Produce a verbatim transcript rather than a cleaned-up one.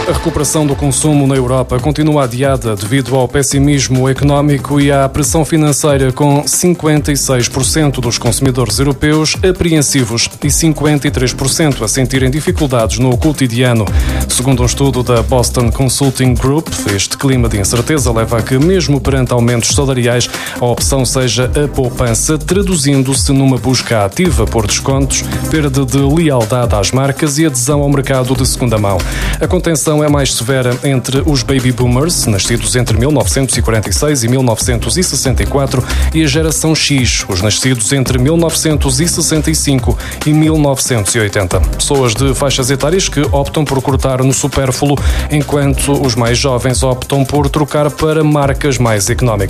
A recuperação do consumo na Europa continua adiada devido ao pessimismo económico e à pressão financeira, com cinquenta e seis por cento dos consumidores europeus apreensivos e cinquenta e três por cento a sentirem dificuldades no cotidiano. Segundo um estudo da Boston Consulting Group, este clima de incerteza leva a que, mesmo perante aumentos salariais, a opção seja a poupança, traduzindo-se numa busca ativa por descontos, perda de lealdade às marcas e adesão ao mercado de segunda mão. A contenção é mais severa entre os baby boomers, nascidos entre mil novecentos e quarenta e seis e mil novecentos e sessenta e quatro, e a geração X, os nascidos entre mil novecentos e sessenta e cinco e mil novecentos e oitenta. Pessoas de faixas etárias que optam por cortar no supérfluo, enquanto os mais jovens optam por trocar para marcas mais económicas.